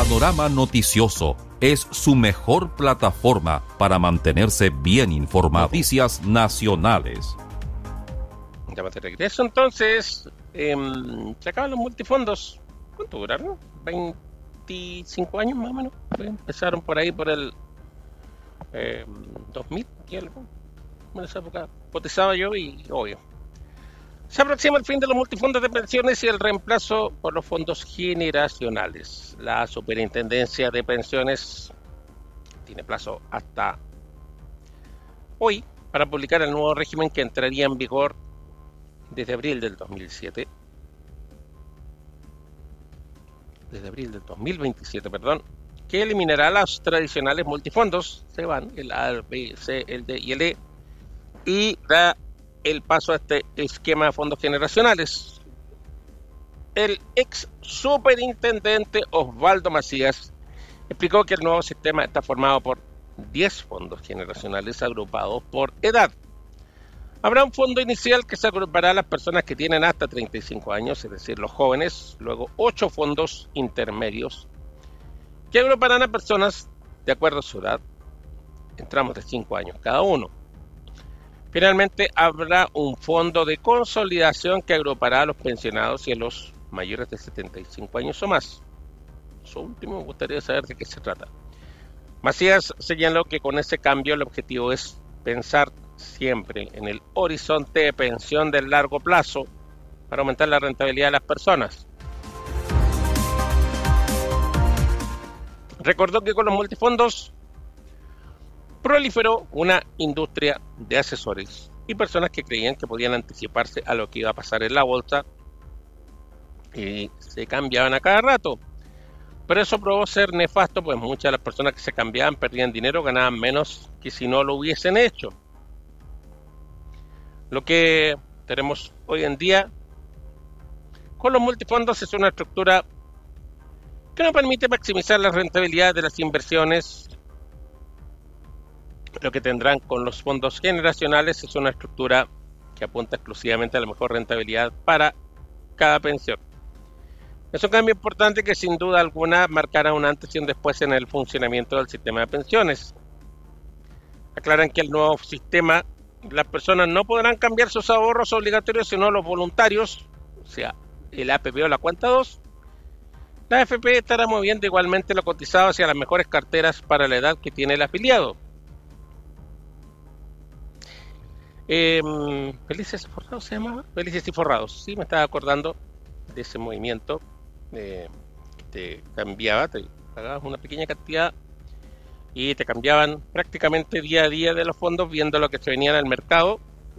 Panorama Noticioso es su mejor plataforma para mantenerse bien informado. Noticias nacionales. Ya de regreso entonces. Se acaban los multifondos. ¿Cuánto duraron? 25 años más o menos. Empezaron por ahí por el 2000 y algo. En esa época cotizaba yo y obvio. Se aproxima el fin de los multifondos de pensiones y el reemplazo por los fondos generacionales. La Superintendencia de Pensiones tiene plazo hasta hoy para publicar el nuevo régimen que entraría en vigor desde abril del 2007. Desde abril del 2027, que eliminará los tradicionales multifondos. Se van el A, el B, C, el D y el E, y da el paso a este esquema de fondos generacionales. El ex superintendente Osvaldo Macías explicó que el nuevo sistema está formado por 10 fondos generacionales agrupados por edad. Habrá un fondo inicial que se agrupará a las personas que tienen hasta 35 años, es decir, los jóvenes. Luego 8 fondos intermedios que agruparán a personas de acuerdo a su edad, en tramos de 5 años cada uno. Finalmente, habrá un fondo de consolidación que agrupará a los pensionados y a los mayores de 75 años o más. Eso último, me gustaría saber de qué se trata. Macías señaló que con ese cambio el objetivo es pensar siempre en el horizonte de pensión del largo plazo para aumentar la rentabilidad de las personas. Recordó que con los multifondos proliferó una industria de asesores y personas que creían que podían anticiparse a lo que iba a pasar en la bolsa y se cambiaban a cada rato. Pero eso probó ser nefasto, pues muchas de las personas que se cambiaban perdían dinero, ganaban menos que si no lo hubiesen hecho. Lo que tenemos hoy en día con los multifondos es una estructura que nos permite maximizar la rentabilidad de las inversiones. Lo que tendrán con los fondos generacionales es una estructura que apunta exclusivamente a la mejor rentabilidad para cada pensión. Es un cambio importante que sin duda alguna marcará un antes y un después en el funcionamiento del sistema de pensiones. Aclaran que el nuevo sistema, las personas no podrán cambiar sus ahorros obligatorios sino los voluntarios, o sea, el APP o la cuenta 2. La AFP estará moviendo igualmente lo cotizado hacia las mejores carteras para la edad que tiene el afiliado. Felices y Forrados se llamaba. Felices y Forrados, sí, me estaba acordando de ese movimiento. Te cambiaba, te pagabas una pequeña cantidad y te cambiaban prácticamente día a día de los fondos viendo lo que se venía en el mercado,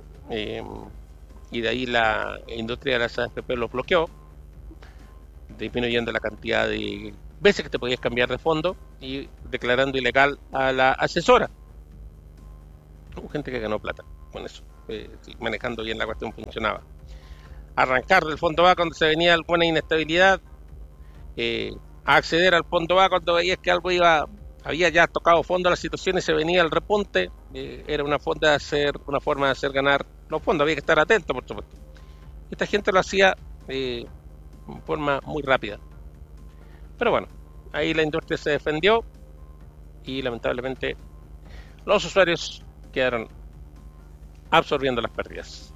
y de ahí la industria de las AFP lo bloqueó, disminuyendo la cantidad de veces que te podías cambiar de fondo y declarando ilegal a la asesora. Hubo gente que ganó plata con eso, manejando bien la cuestión funcionaba. Arrancar del fondo A cuando se venía alguna inestabilidad, a acceder al fondo A cuando veías que algo había ya tocado fondo la situación y se venía el repunte, era una forma de hacer ganar los fondos, había que estar atento, por supuesto. Esta gente lo hacía de forma muy rápida. Pero bueno, ahí la industria se defendió y lamentablemente los usuarios quedaron absorbiendo las pérdidas.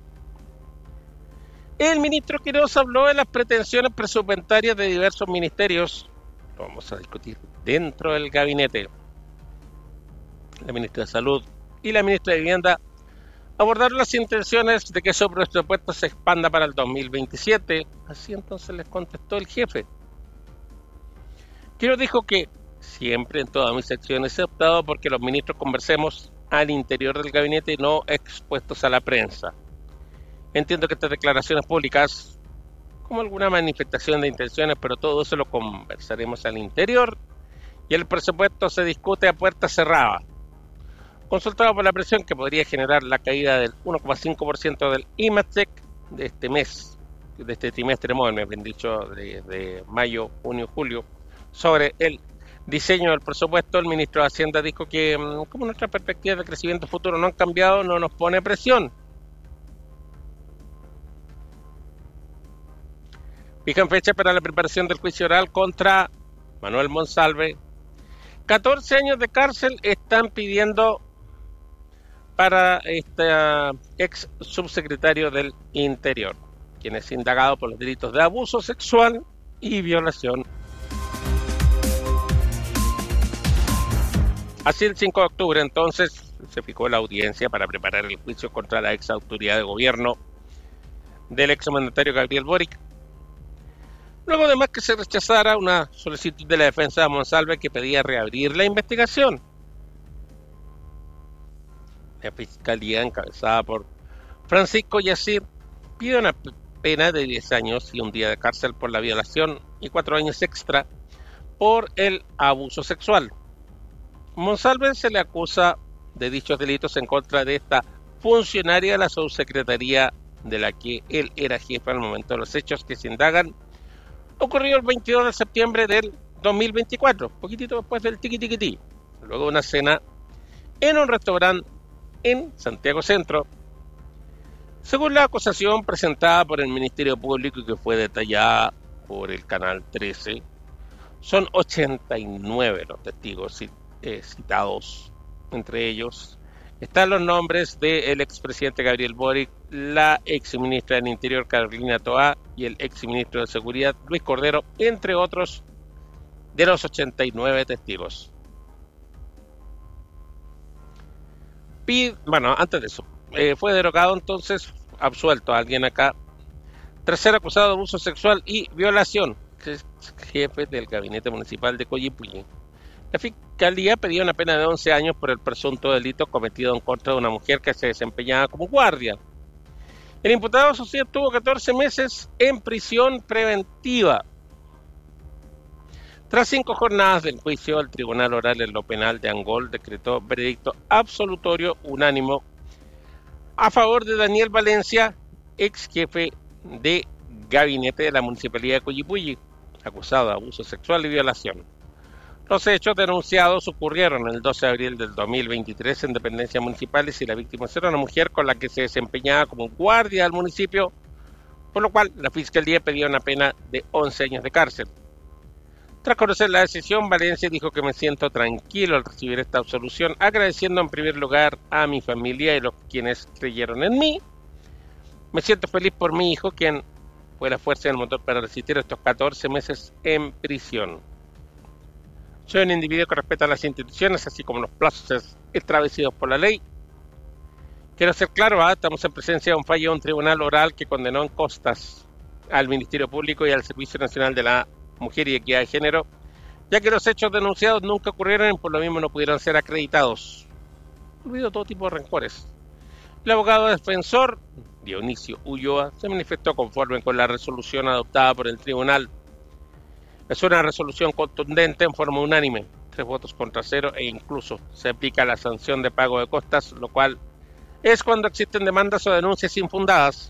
El ministro Quiroz habló de las pretensiones presupuestarias de diversos ministerios. Lo vamos a discutir dentro del gabinete. La ministra de Salud y la ministra de Vivienda abordaron las intenciones de que su presupuesto se expanda para el 2027. Así entonces les contestó el jefe. Quiroz dijo que siempre en todas mis acciones he optado porque los ministros conversemos al interior del gabinete y no expuestos a la prensa. Entiendo que estas declaraciones públicas como alguna manifestación de intenciones, pero todo eso lo conversaremos al interior y el presupuesto se discute a puerta cerrada. Consultado por la presión que podría generar la caída del 1,5% del IMATEC de este mes, de este trimestre móvil, bien dicho, de mayo, junio, julio, sobre el diseño del presupuesto, el ministro de Hacienda dijo que como nuestras perspectivas de crecimiento futuro no han cambiado, no nos pone presión. Fijan fecha para la preparación del juicio oral contra Manuel Monsalve, 14 años de cárcel están pidiendo para este ex subsecretario del Interior, quien es indagado por los delitos de abuso sexual y violación. Así, el 5 de octubre, entonces, se fijó la audiencia para preparar el juicio contra la ex autoridad de gobierno del exmandatario Gabriel Boric. Luego, además, que se rechazara una solicitud de la defensa de Monsalve que pedía reabrir la investigación. La Fiscalía, encabezada por Francisco Yacir, pide una pena de 10 años y un día de cárcel por la violación y 4 años extra por el abuso sexual. Monsalve se le acusa de dichos delitos en contra de esta funcionaria de la subsecretaría de la que él era jefe al momento de los hechos que se indagan. Ocurrió el 22 de septiembre del 2024, poquitito después del tiqui-tiqui-ti, luego de una cena en un restaurante en Santiago Centro. Según la acusación presentada por el Ministerio Público y que fue detallada por el Canal 13, son 89 los testigos citados. Entre ellos están los nombres del expresidente Gabriel Boric, la exministra del Interior Carolina Toá y el exministro de Seguridad Luis Cordero, entre otros de los 89 testigos. Bueno, antes de eso, fue derogado entonces, absuelto a alguien acá, tras ser acusado de abuso sexual y violación, que es jefe del gabinete municipal de Coyipulli. La Fiscalía pedía una pena de 11 años por el presunto delito cometido en contra de una mujer que se desempeñaba como guardia. El imputado asociado tuvo 14 meses en prisión preventiva. Tras 5 jornadas del juicio, el Tribunal Oral en lo Penal de Angol decretó veredicto absolutorio unánime a favor de Daniel Valencia, ex jefe de gabinete de la Municipalidad de Coyipulli, acusado de abuso sexual y violación. Los hechos denunciados ocurrieron el 12 de abril del 2023 en dependencias municipales y la víctima era una mujer con la que se desempeñaba como guardia del municipio, por lo cual la Fiscalía pedía una pena de 11 años de cárcel. Tras conocer la decisión, Valencia dijo que me siento tranquilo al recibir esta absolución, agradeciendo en primer lugar a mi familia y los quienes creyeron en mí. Me siento feliz por mi hijo, quien fue la fuerza y el motor para resistir estos 14 meses en prisión. Soy un individuo que respeta las instituciones, así como los plazos establecidos por la ley. Quiero ser claro, estamos en presencia de un fallo de un tribunal oral que condenó en costas al Ministerio Público y al Servicio Nacional de la Mujer y Equidad de Género, ya que los hechos denunciados nunca ocurrieron y por lo mismo no pudieron ser acreditados. Olvido todo tipo de rencores. El abogado defensor, Dionisio Ulloa, se manifestó conforme con la resolución adoptada por el tribunal. Es una resolución contundente en forma unánime, 3 votos contra 0 e incluso se aplica la sanción de pago de costas, lo cual es cuando existen demandas o denuncias infundadas.